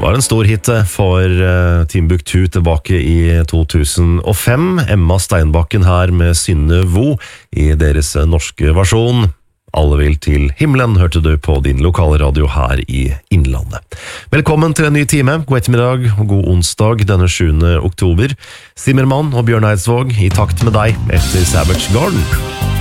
var en stor hit for Timbuktu tilbake i 2005. Emma Steinbakken her med Synne Vo i deres norske versjon. Alle vil til himmelen, hørte du på din lokale radio her i Innlandet. Velkommen til en ny time. God ettermiddag og god onsdag denne 7. oktober. Simmermann og Bjørn Eidsvåg i takt med deg etter Savage Garden.